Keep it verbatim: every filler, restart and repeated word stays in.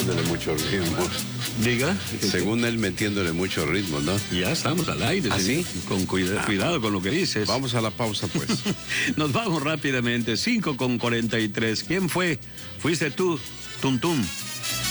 metiéndole mucho ritmo. Diga. Según él, metiéndole mucho ritmo, ¿no? Ya estamos al aire. ¿Ah, sí? Con cuida- Ah. cuidado con lo que dices. Vamos a la pausa, pues. Nos vamos rápidamente. cinco con cuarenta y tres. ¿Quién fue? ¿Fuiste tú? Tum Tum.